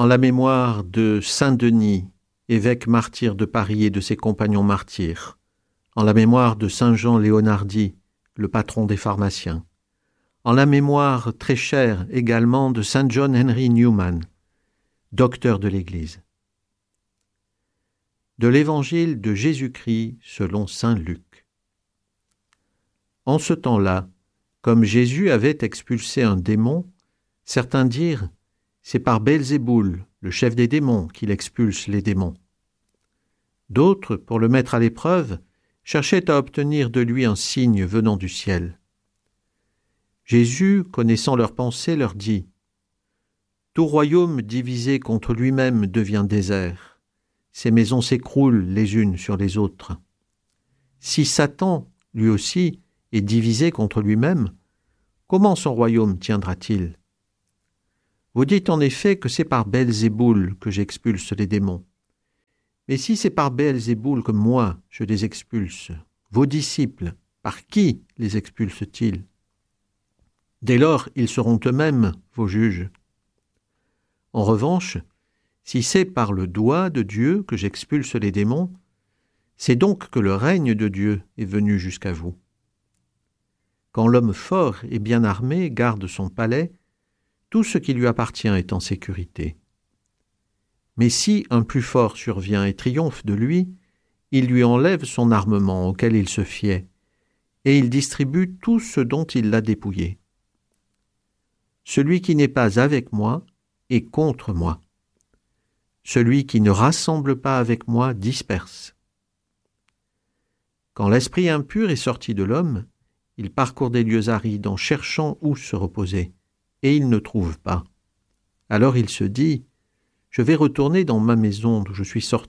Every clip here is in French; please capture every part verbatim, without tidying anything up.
en la mémoire de Saint Denis, évêque martyr de Paris et de ses compagnons martyrs, en la mémoire de Saint Jean Leonardi, le patron des pharmaciens, en la mémoire très chère également de Saint John Henry Newman, docteur de l'Église. De l'Évangile de Jésus-Christ selon saint Luc. En ce temps-là, comme Jésus avait expulsé un démon, certains dirent « C'est par Belzéboul, le chef des démons, qu'il expulse les démons. » D'autres, pour le mettre à l'épreuve, cherchaient à obtenir de lui un signe venant du ciel. Jésus, connaissant leurs pensées, leur dit « Tout royaume divisé contre lui-même devient désert. Ses maisons s'écroulent les unes sur les autres. Si Satan, lui aussi, est divisé contre lui-même, comment son royaume tiendra-t-il ? Vous dites en effet que c'est par Belzéboul que j'expulse les démons. Mais si c'est par Belzéboul que moi je les expulse, vos disciples, par qui les expulsent-ils ? Dès lors, ils seront eux-mêmes vos juges. En revanche, si c'est par le doigt de Dieu que j'expulse les démons, c'est donc que le règne de Dieu est venu jusqu'à vous. Quand l'homme fort et bien armé garde son palais, tout ce qui lui appartient est en sécurité. Mais si un plus fort survient et triomphe de lui, il lui enlève son armement auquel il se fiait, et il distribue tout ce dont il l'a dépouillé. Celui qui n'est pas avec moi est contre moi. Celui qui ne rassemble pas avec moi disperse. Quand l'esprit impur est sorti de l'homme, il parcourt des lieux arides en cherchant où se reposer, et il ne trouve pas. Alors il se dit « Je vais retourner dans ma maison d'où je suis sorti. »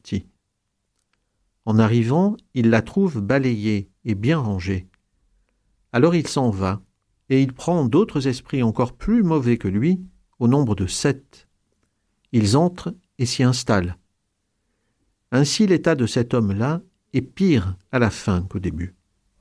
En arrivant, il la trouve balayée et bien rangée. Alors il s'en va, et il prend d'autres esprits encore plus mauvais que lui, au nombre de sept. Ils entrent et s'y installent. Ainsi l'état de cet homme-là est pire à la fin qu'au début.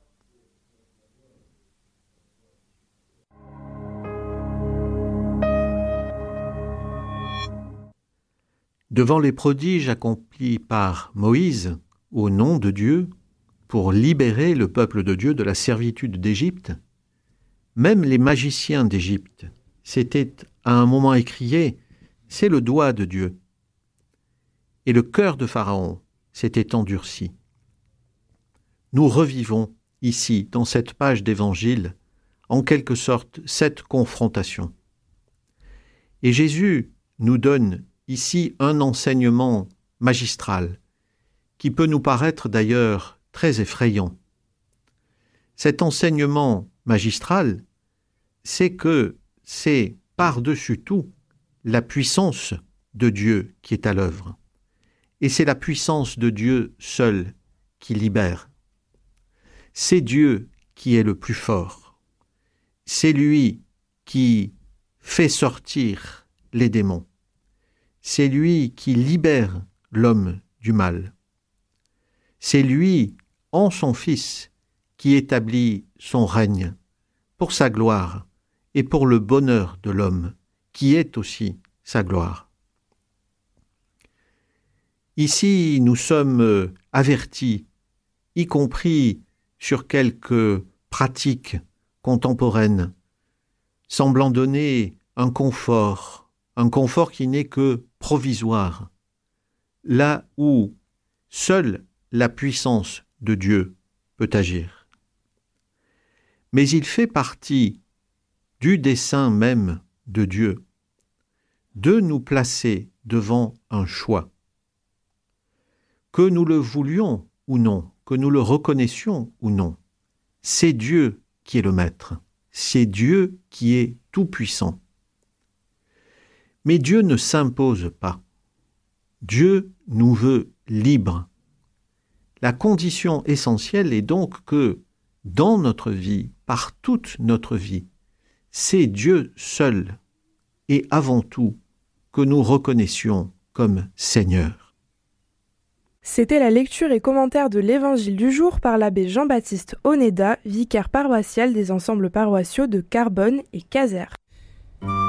Devant les prodiges accomplis par Moïse, au nom de Dieu, pour libérer le peuple de Dieu de la servitude d'Égypte, même les magiciens d'Égypte s'étaient à un moment écrié « C'est le doigt de Dieu ». Et le cœur de Pharaon s'était endurci. Nous revivons ici, dans cette page d'Évangile, en quelque sorte, cette confrontation. Et Jésus nous donne ici un enseignement magistral, qui peut nous paraître d'ailleurs très effrayant. Cet enseignement magistral, c'est que c'est par-dessus tout la puissance de Dieu qui est à l'œuvre. Et c'est la puissance de Dieu seul qui libère. C'est Dieu qui est le plus fort. C'est lui qui fait sortir les démons. C'est lui qui libère l'homme du mal. C'est lui, en son Fils, qui établit son règne pour sa gloire et pour le bonheur de l'homme, qui est aussi sa gloire. Ici, nous sommes avertis, y compris sur quelques pratiques contemporaines, semblant donner un confort, un confort qui n'est que provisoire, là où seule la puissance de Dieu peut agir. Mais il fait partie du dessein même de Dieu de nous placer devant un choix. Que nous le voulions ou non, que nous le reconnaissions ou non, c'est Dieu qui est le maître, c'est Dieu qui est tout-puissant. Mais Dieu ne s'impose pas. Dieu nous veut libres. La condition essentielle est donc que, dans notre vie, par toute notre vie, c'est Dieu seul et avant tout que nous reconnaissions comme Seigneur. C'était la lecture et commentaire de l'Évangile du jour par l'abbé Jean-Baptiste Oneda, vicaire paroissial des ensembles paroissiaux de Carbonne et Casères.